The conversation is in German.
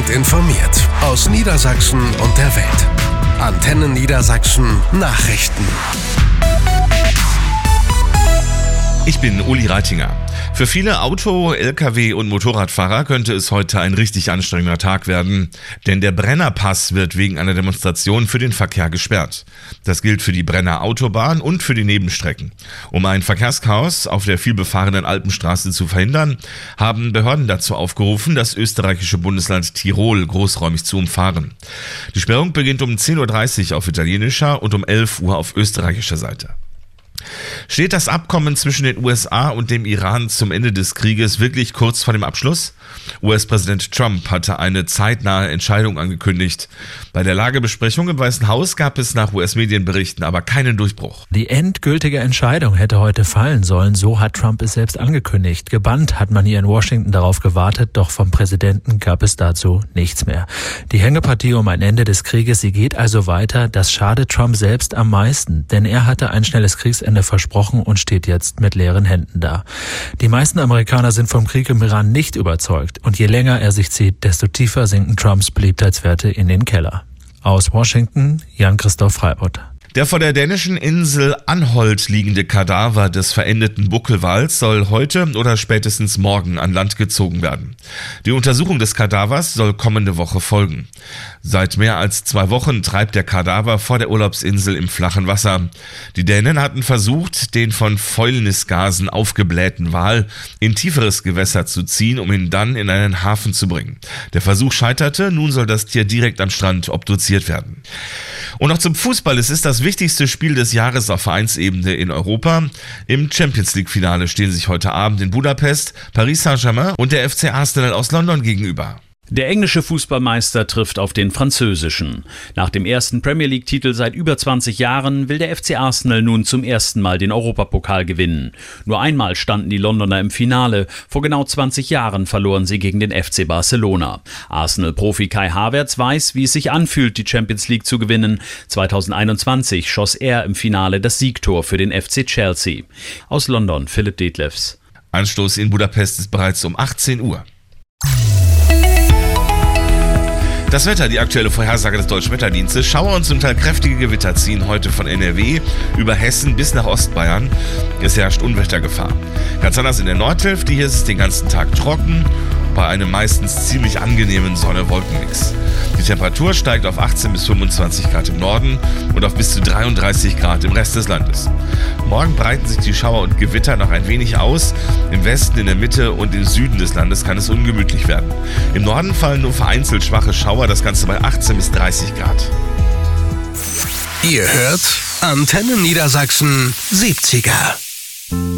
Gut informiert aus Niedersachsen und der Welt. Antenne Niedersachsen Nachrichten. Ich bin Uli Reitinger. Für viele Auto-, Lkw- und Motorradfahrer könnte es heute ein richtig anstrengender Tag werden, denn der Brennerpass wird wegen einer Demonstration für den Verkehr gesperrt. Das gilt für die Brenner Autobahn und für die Nebenstrecken. Um ein Verkehrschaos auf der vielbefahrenen Alpenstraße zu verhindern, haben Behörden dazu aufgerufen, das österreichische Bundesland Tirol großräumig zu umfahren. Die Sperrung beginnt um 10.30 Uhr auf italienischer und um 11 Uhr auf österreichischer Seite. Steht das Abkommen zwischen den USA und dem Iran zum Ende des Krieges wirklich kurz vor dem Abschluss? US-Präsident Trump hatte eine zeitnahe Entscheidung angekündigt. Bei der Lagebesprechung im Weißen Haus gab es nach US-Medienberichten aber keinen Durchbruch. Die endgültige Entscheidung hätte heute fallen sollen, so hat Trump es selbst angekündigt. Gebannt hat man hier in Washington darauf gewartet, doch vom Präsidenten gab es dazu nichts mehr. Die Hängepartie um ein Ende des Krieges, sie geht also weiter. Das schadet Trump selbst am meisten, denn er hatte ein schnelles Kriegsende versprochen und steht jetzt mit leeren Händen da. Die meisten Amerikaner sind vom Krieg im Iran nicht überzeugt und je länger er sich zieht, desto tiefer sinken Trumps Beliebtheitswerte in den Keller. Aus Washington, Jan-Christoph Freibott. Der vor der dänischen Insel Anholt liegende Kadaver des verendeten Buckelwals soll heute oder spätestens morgen an Land gezogen werden. Die Untersuchung des Kadavers soll kommende Woche folgen. Seit mehr als 2 Wochen treibt der Kadaver vor der Urlaubsinsel im flachen Wasser. Die Dänen hatten versucht, den von Fäulnisgasen aufgeblähten Wal in tieferes Gewässer zu ziehen, um ihn dann in einen Hafen zu bringen. Der Versuch scheiterte, nun soll das Tier direkt am Strand obduziert werden. Und noch zum Fußball. Es ist das wichtigste Spiel des Jahres auf Vereinsebene in Europa. Im Champions-League-Finale stehen sich heute Abend in Budapest Paris Saint-Germain und der FC Arsenal aus London gegenüber. Der englische Fußballmeister trifft auf den französischen. Nach dem ersten Premier-League-Titel seit über 20 Jahren will der FC Arsenal nun zum ersten Mal den Europapokal gewinnen. Nur einmal standen die Londoner im Finale. Vor genau 20 Jahren verloren sie gegen den FC Barcelona. Arsenal-Profi Kai Havertz weiß, wie es sich anfühlt, die Champions League zu gewinnen. 2021 schoss er im Finale das Siegtor für den FC Chelsea. Aus London, Philipp Detlefs. Anstoß in Budapest ist bereits um 18 Uhr. Das Wetter, die aktuelle Vorhersage des Deutschen Wetterdienstes. Schauer und zum Teil kräftige Gewitter ziehen heute von NRW über Hessen bis nach Ostbayern. Es herrscht Unwettergefahr. Ganz anders in der Nordhälfte. Hier ist es den ganzen Tag trocken, bei einem meistens ziemlich angenehmen Sonne-Wolken-Mix. Die Temperatur steigt auf 18 bis 25 Grad im Norden und auf bis zu 33 Grad im Rest des Landes. Morgen breiten sich die Schauer und Gewitter noch ein wenig aus. Im Westen, in der Mitte und im Süden des Landes kann es ungemütlich werden. Im Norden fallen nur vereinzelt schwache Schauer, das Ganze bei 18 bis 30 Grad. Ihr hört Antenne Niedersachsen 70er.